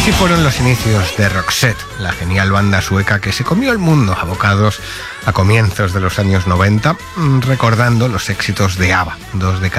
Así fueron los inicios de Roxette, la genial banda sueca que se comió el mundo a bocados a comienzos de los años 90, recordando los éxitos de ABBA, dos décadas